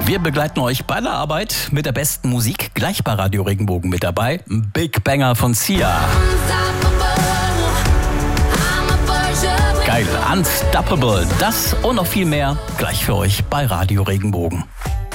Wir begleiten euch bei der Arbeit mit der besten Musik. Gleich bei Radio Regenbogen mit dabei. Big Banger von Sia. Geil, Unstoppable. Das und noch viel mehr gleich für euch bei Radio Regenbogen.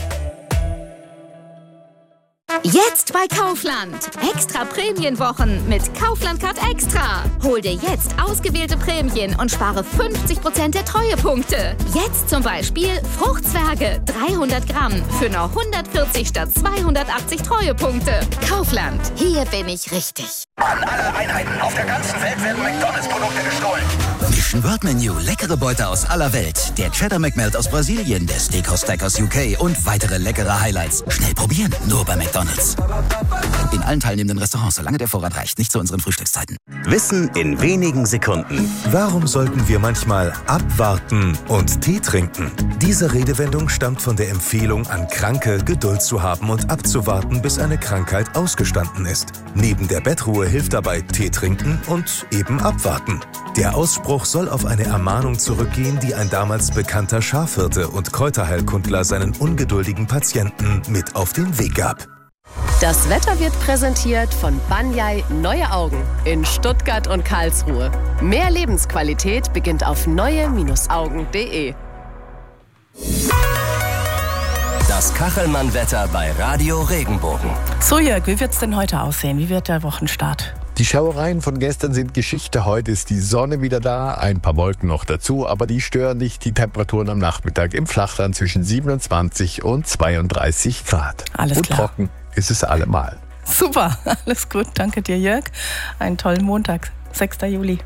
Jetzt bei Kaufland. Extra Prämienwochen mit Kaufland Card Extra. Hol dir jetzt ausgewählte Prämien und spare 50% der Treuepunkte. Jetzt zum Beispiel Fruchtzwerge 300 Gramm für nur 140 statt 280 Treuepunkte. Kaufland, hier bin ich richtig. An alle Einheiten auf der ganzen Welt werden McDonalds-Produkte gestohlen. Mission World Menu, leckere Beute aus aller Welt. Der Cheddar McMelt aus Brasilien, der Steakhouse Stack aus UK und weitere leckere Highlights. Schnell probieren, nur bei McDonalds. In allen teilnehmenden Restaurants, solange der Vorrat reicht, nicht zu unseren Frühstückszeiten. Wissen in wenigen Sekunden. Warum sollten wir manchmal abwarten und Tee trinken? Diese Redewendung stammt von der Empfehlung an Kranke, Geduld zu haben und abzuwarten, bis eine Krankheit ausgestanden ist. Neben der Bettruhe hilft dabei Tee trinken und eben abwarten. Der Ausspruch soll auf eine Ermahnung zurückgehen, die ein damals bekannter Schafhirte und Kräuterheilkundler seinen ungeduldigen Patienten mit auf den Weg gab. Das Wetter wird präsentiert von Banyai Neue Augen in Stuttgart und Karlsruhe. Mehr Lebensqualität beginnt auf neue-augen.de. Das Kachelmann-Wetter bei Radio Regenbogen. So Jörg, wie wird es denn heute aussehen? Wie wird der Wochenstart? Die Schauereien von gestern sind Geschichte. Heute ist die Sonne wieder da, ein paar Wolken noch dazu, aber die stören nicht. Die Temperaturen am Nachmittag im Flachland zwischen 27 und 32 Grad. Alles klar. Und trocken ist es allemal. Super, alles gut. Danke dir, Jörg. Einen tollen Montag, 6. Juli.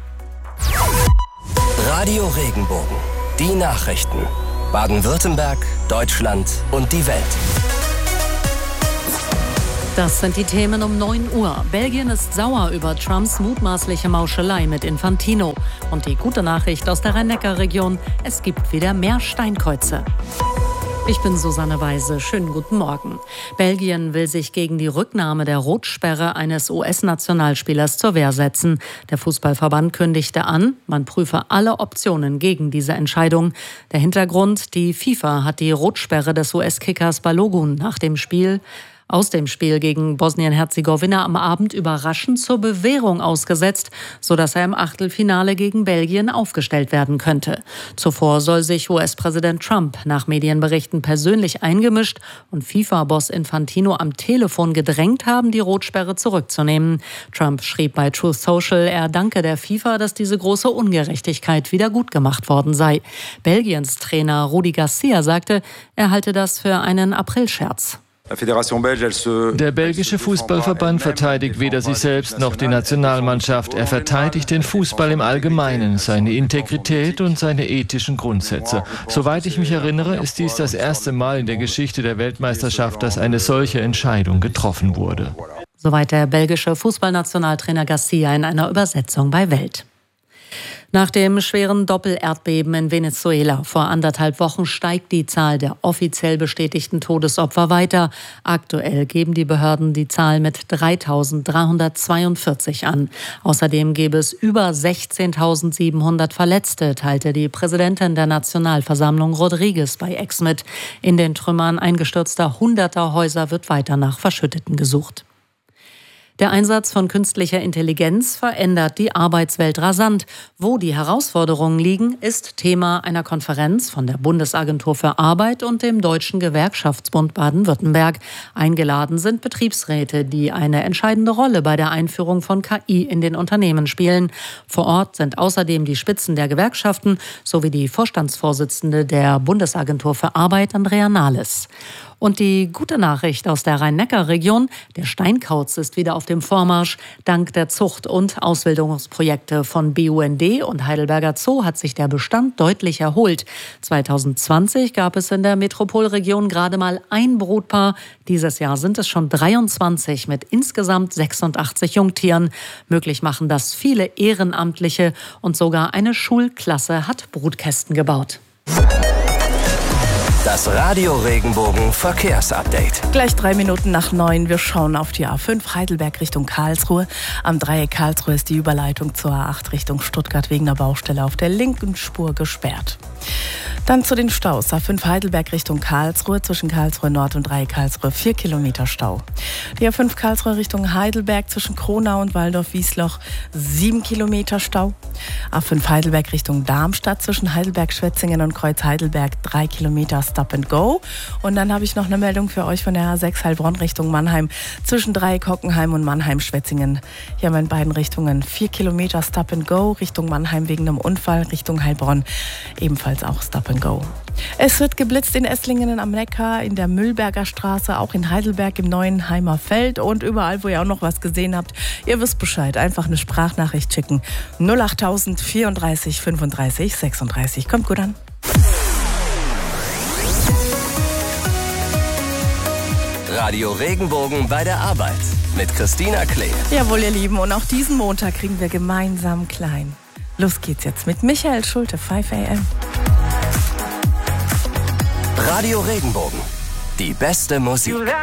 Radio Regenbogen. Die Nachrichten. Baden-Württemberg, Deutschland und die Welt. Das sind die Themen um 9 Uhr. Belgien ist sauer über Trumps mutmaßliche Mauschelei mit Infantino. Und die gute Nachricht aus der Rhein-Neckar-Region: Es gibt wieder mehr Steinkreuze. Ich bin Susanne Weise. Schönen guten Morgen. Belgien will sich gegen die Rücknahme der Rotsperre eines US-Nationalspielers zur Wehr setzen. Der Fußballverband kündigte an, man prüfe alle Optionen gegen diese Entscheidung. Der Hintergrund: Die FIFA hat die Rotsperre des US-Kickers Balogun aus dem Spiel gegen Bosnien-Herzegowina am Abend überraschend zur Bewährung ausgesetzt, sodass er im Achtelfinale gegen Belgien aufgestellt werden könnte. Zuvor soll sich US-Präsident Trump nach Medienberichten persönlich eingemischt und FIFA-Boss Infantino am Telefon gedrängt haben, die Rotsperre zurückzunehmen. Trump schrieb bei Truth Social, er danke der FIFA, dass diese große Ungerechtigkeit wieder gut gemacht worden sei. Belgiens Trainer Rudi Garcia sagte, er halte das für einen Aprilscherz. Der belgische Fußballverband verteidigt weder sich selbst noch die Nationalmannschaft. Er verteidigt den Fußball im Allgemeinen, seine Integrität und seine ethischen Grundsätze. Soweit ich mich erinnere, ist dies das erste Mal in der Geschichte der Weltmeisterschaft, dass eine solche Entscheidung getroffen wurde. Soweit der belgische Fußballnationaltrainer Garcia in einer Übersetzung bei Welt. Nach dem schweren Doppelerdbeben in Venezuela vor 1,5 Wochen steigt die Zahl der offiziell bestätigten Todesopfer weiter. Aktuell geben die Behörden die Zahl mit 3.342 an. Außerdem gäbe es über 16.700 Verletzte, teilte die Präsidentin der Nationalversammlung Rodriguez bei X mit. In den Trümmern eingestürzter hunderter Häuser wird weiter nach Verschütteten gesucht. Der Einsatz von künstlicher Intelligenz verändert die Arbeitswelt rasant. Wo die Herausforderungen liegen, ist Thema einer Konferenz von der Bundesagentur für Arbeit und dem Deutschen Gewerkschaftsbund Baden-Württemberg. Eingeladen sind Betriebsräte, die eine entscheidende Rolle bei der Einführung von KI in den Unternehmen spielen. Vor Ort sind außerdem die Spitzen der Gewerkschaften sowie die Vorstandsvorsitzende der Bundesagentur für Arbeit, Andrea Nahles. Und die gute Nachricht aus der Rhein-Neckar-Region: Der Steinkauz ist wieder auf dem Vormarsch. Dank der Zucht- und Auswilderungsprojekte von BUND und Heidelberger Zoo hat sich der Bestand deutlich erholt. 2020 gab es in der Metropolregion gerade mal ein Brutpaar. Dieses Jahr sind es schon 23 mit insgesamt 86 Jungtieren. Möglich machen das viele Ehrenamtliche und sogar eine Schulklasse hat Brutkästen gebaut. Das Das Radio Regenbogen Verkehrsupdate. Gleich 3 Minuten nach 9. Wir schauen auf die A5 Heidelberg Richtung Karlsruhe. Am Dreieck Karlsruhe ist die Überleitung zur A8 Richtung Stuttgart wegen der Baustelle auf der linken Spur gesperrt. Dann zu den Staus. A5 Heidelberg Richtung Karlsruhe, zwischen Karlsruhe Nord und Dreieck Karlsruhe 4 Kilometer Stau. Die A5 Karlsruhe Richtung Heidelberg zwischen Kronau und Waldorf-Wiesloch 7 Kilometer Stau. A5 Heidelberg Richtung Darmstadt zwischen Heidelberg-Schwetzingen und Kreuz-Heidelberg 3 Kilometer Stop and Go. Und dann habe ich noch eine Meldung für euch von der A6 Heilbronn Richtung Mannheim zwischen Dreieck Hockenheim und Mannheim-Schwetzingen. Hier haben wir in beiden Richtungen 4 Kilometer Stop and Go Richtung Mannheim wegen einem Unfall, Richtung Heilbronn ebenfalls auch Stop and Go. Es wird geblitzt in Esslingen am Neckar, in der Mühlberger Straße, auch in Heidelberg im Neuenheimer Feld und überall, wo ihr auch noch was gesehen habt. Ihr wisst Bescheid, einfach eine Sprachnachricht schicken. 08000 34 35 36. Kommt gut an. Radio Regenbogen bei der Arbeit mit Christina Klee. Jawohl, ihr Lieben, und auch diesen Montag kriegen wir gemeinsam klein. Los geht's jetzt mit Michael Schulte, 5 AM. Radio Regenbogen, die beste Musik.